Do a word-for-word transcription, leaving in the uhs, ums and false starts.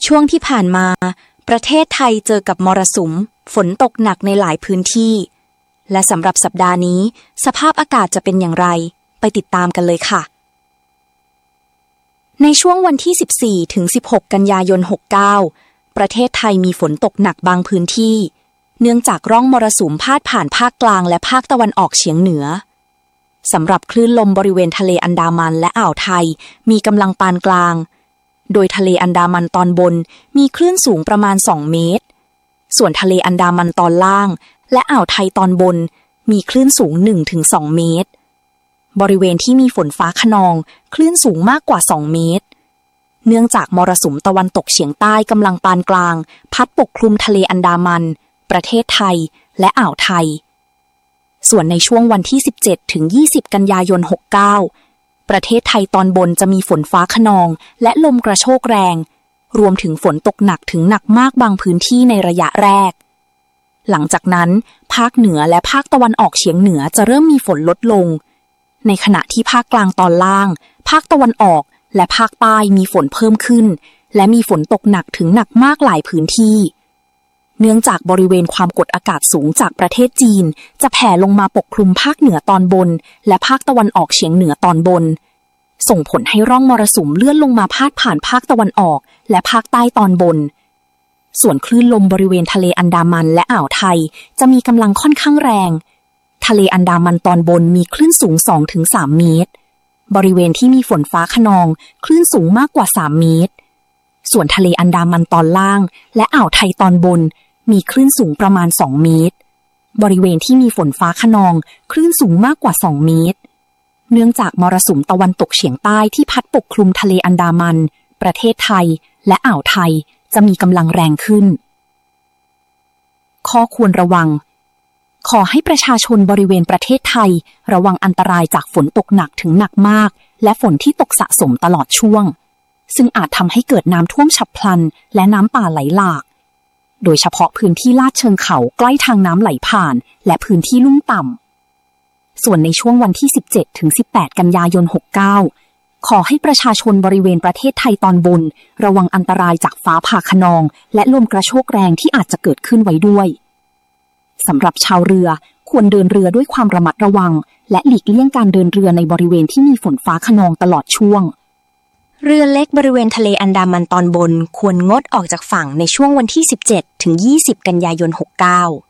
ช่วงที่ผ่านมาประเทศไทยเจอกับมรสุมฝนตกหนักในหลายพื้นที่และสำหรับสัปดาห์นี้สภาพอากาศจะเป็นอย่างไรไปติดตามกันเลยค่ะในช่วงวันที่สิบสี่ถึงสิบหกกันยายนหกเก้าประเทศไทยมีฝนตกหนักบางพื้นที่เนื่องจากร่องมรสุมพาดผ่านภาคกลางและภาคตะวันออกเฉียงเหนือสำหรับคลื่นลมบริเวณทะเลอันดามันและอ่าวไทยมีกำลังปานกลางโดยทะเลอันดามันตอนบนมีคลื่นสูงประมาณสองเมตรส่วนทะเลอันดามันตอนล่างและอ่าวไทยตอนบนมีคลื่นสูง หนึ่งถึงสอง เมตรบริเวณที่มีฝนฟ้าคะนองคลื่นสูงมากกว่าสองเมตรเนื่องจากมรสุมตะวันตกเฉียงใต้กำลังปานกลางพัดปกคลุมทะเลอันดามันประเทศไทยและอ่าวไทยส่วนในช่วงวันที่สิบเจ็ดถึงยี่สิบกันยายนหกเก้าประเทศไทยตอนบนจะมีฝนฟ้าคะนองและลมกระโชกแรงรวมถึงฝนตกหนักถึงหนักมากบางพื้นที่ในระยะแรกหลังจากนั้นภาคเหนือและภาคตะวันออกเฉียงเหนือจะเริ่มมีฝนลดลงในขณะที่ภาคกลางตอนล่างภาคตะวันออกและภาคใต้มีฝนเพิ่มขึ้นและมีฝนตกหนักถึงหนักมากหลายพื้นที่เนื่องจากบริเวณความกดอากาศสูงจากประเทศจีนจะแผ่ลงมาปกคลุมภาคเหนือตอนบนและภาคตะวันออกเฉียงเหนือตอนบนส่งผลให้ร่องมรสุมเลื่อนลงมาพาดผ่านภาคตะวันออกและภาคใต้ตอนบนส่วนคลื่นลมบริเวณทะเลอันดามันและอ่าวไทยจะมีกำลังค่อนข้างแรงทะเลอันดามันตอนบนมีคลื่นสูง สองถึงสาม เมตรบริเวณที่มีฝนฟ้าคะนองคลื่นสูงมากกว่าสามเมตรส่วนทะเลอันดามันตอนล่างและอ่าวไทยตอนบนมีคลื่นสูงประมาณสองเมตรบริเวณที่มีฝนฟ้าคะนองคลื่นสูงมากกว่าสองเมตรเนื่องจากมรสุมตะวันตกเฉียงใต้ที่พัดปกคลุมทะเลอันดามันประเทศไทยและอ่าวไทยจะมีกำลังแรงขึ้นข้อควรระวังขอให้ประชาชนบริเวณประเทศไทยระวังอันตรายจากฝนตกหนักถึงหนักมากและฝนที่ตกสะสมตลอดช่วงซึ่งอาจทำให้เกิดน้ำท่วมฉับพลันและน้ำป่าไหลหลากโดยเฉพาะพื้นที่ลาดเชิงเขาใกล้ทางน้ำไหลผ่านและพื้นที่ลุ่มต่ำส่วนในช่วงวันที่สิบเจ็ดถึงสิบแปดกันยายนหกเก้าขอให้ประชาชนบริเวณประเทศไทยตอนบนระวังอันตรายจากฟ้าผ่าคะนองและลมกระโชกแรงที่อาจจะเกิดขึ้นไว้ด้วยสำหรับชาวเรือควรเดินเรือด้วยความระมัดระวังและหลีกเลี่ยงการเดินเรือในบริเวณที่มีฝนฟ้าคะนองตลอดช่วงเรือเล็กบริเวณทะเลอันดามันตอนบนควรงดออกจากฝั่งในช่วงวันที่สิบเจ็ดถึงยี่สิบกันยายนหกเก้า